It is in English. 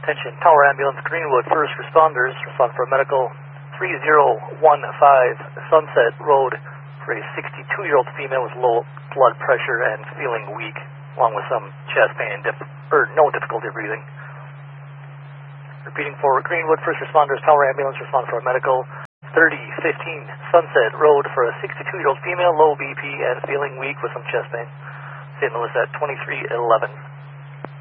Attention, Tower Ambulance, Greenwood, first responders, respond for a medical 3015 Sunset Road for a 62-year-old female with low blood pressure and feeling weak, along with some chest pain and no difficulty breathing. Repeating for Greenwood, first responders, Tower Ambulance, respond for a medical 3015 Sunset Road for a 62-year-old female, low BP and feeling weak with some chest pain. St. Louis at 2311.